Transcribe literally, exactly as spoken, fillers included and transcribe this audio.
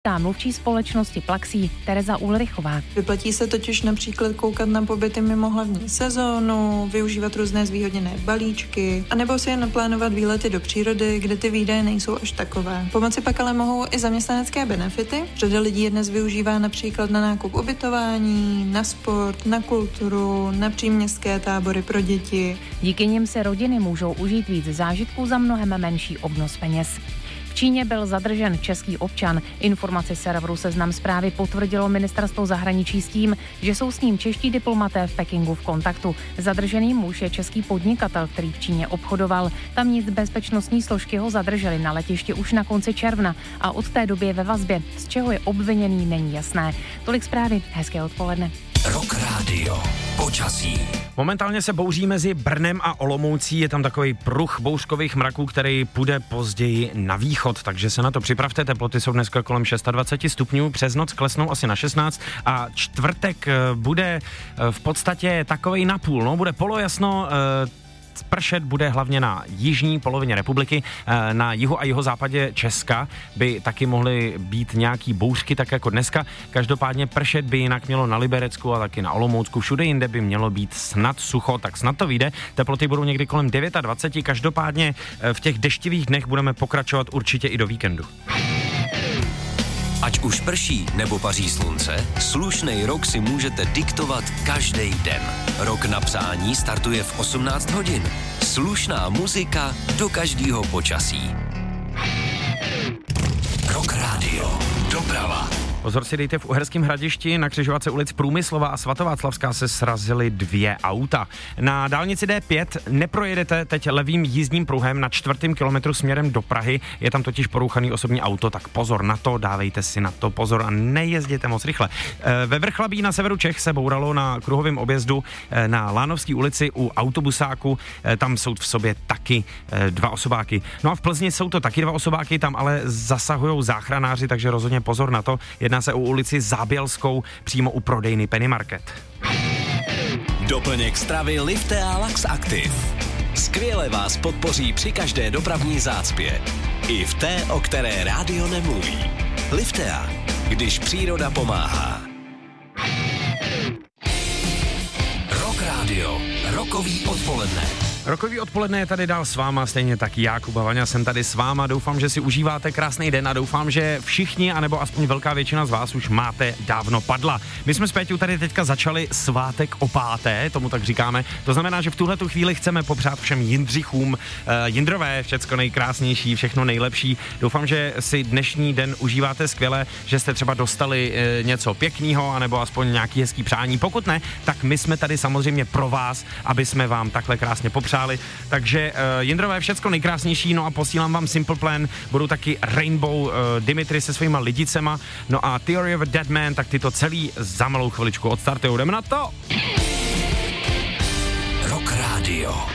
Mluvčí společnosti Plaxí Tereza Ulrichová. Vyplatí se totiž například koukat na pobyty mimo hlavní sezónu, využívat různé zvýhodněné balíčky, anebo si je naplánovat výlety do přírody, kde ty výdaje nejsou až takové. Pomoci pak ale mohou i zaměstnanecké benefity. Řada lidí je dnes využívá například na nákup ubytování, na sport, na kulturu, na příměstské tábory pro děti. Díky nim se rodiny můžou užít víc zážitků za mnohem menší obnos peněz. V Číně byl zadržen český občan. Informaci serveru Seznam Zprávy potvrdilo ministerstvo zahraničí s tím, že jsou s ním čeští diplomaté v Pekingu v kontaktu. Zadržený muž je český podnikatel, který v Číně obchodoval. Tamní bezpečnostní složky ho zadrželi na letišti už na konci června a od té doby je ve vazbě. Z čeho je obviněný, není jasné. Tolik zprávy, hezké odpoledne. Rock Radio. Počasí. Momentálně se bouří mezi Brnem a Olomoucí, je tam takový pruh bouřkových mraků, který půjde později na východ, takže se na to připravte, teploty jsou dneska kolem dvacet šest stupňů, přes noc klesnou asi na šestnáct a čtvrtek bude v podstatě takovej napůl, no, bude polojasno, pršet bude hlavně na jižní polovině republiky, na jihu a jihozápadě Česka by taky mohly být nějaký bouřky, tak jako dneska. Každopádně pršet by jinak mělo na Liberecku a taky na Olomoucku. Všude jinde by mělo být snad sucho, tak snad to vyjde. Teploty budou někdy kolem dvacet devět. Každopádně v těch deštivých dnech budeme pokračovat určitě i do víkendu. Ať už prší nebo paří slunce, slušnej rok si můžete diktovat každý den. Rok na psání startuje v osmnáct hodin. Slušná muzika do každého počasí. Rock Radio. Doprava. Pozor si dejte, v Uherském Hradišti na křižovatce ulic Průmyslová a Svatováclavská se srazily dvě auta. Na dálnici D pět neprojedete teď levým jízdním pruhem na čtvrtém kilometru směrem do Prahy, je tam totiž porouchaný osobní auto, tak pozor na to, dávejte si na to pozor a nejezděte moc rychle. Ve Vrchlabí na severu Čech se bouralo na kruhovém objezdu na Lánovské ulici u autobusáku, tam jsou v sobě taky dva osobáky. No a v Plzni jsou to taky dva osobáky, tam ale zasahujou záchranáři, takže rozhodně pozor na to. Jedná se o ulici Zábělskou, přímo u prodejny Penny Market. Doplněk stravy Liftea Lax Active. Skvěle vás podpoří při každé dopravní zácpě. I v té, o které rádio nemluví. Liftea, když příroda pomáhá. Rock Radio. Rokový odpoledne. Rokový odpoledne je tady dál s váma, stejně tak Jakub a Vaňa jsem tady s váma. Doufám, že si užíváte krásný den a doufám, že všichni, anebo aspoň velká většina z vás už máte dávno padla. My jsme s Péťou tady teďka začali svátek o páté, tomu tak říkáme. To znamená, že v tuhletu chvíli chceme popřát všem Jindřichům, uh, Jindrové, všecko nejkrásnější, všechno nejlepší. Doufám, že si dnešní den užíváte skvěle, že jste třeba dostali uh, něco pěkného, anebo aspoň nějaký hezký přání. Pokud ne, tak my jsme tady samozřejmě pro vás, aby jsme vám takhle krásně popřáli. Takže uh, Jindrové, všecko nejkrásnější, no a posílám vám Simple Plan, budou taky Rainbow, uh, Dimitri se svýma lidicema, no a Theory of a Dead Man, tak ty to celý za malou chviličku odstartujou. Jdeme na to! Rock Radio.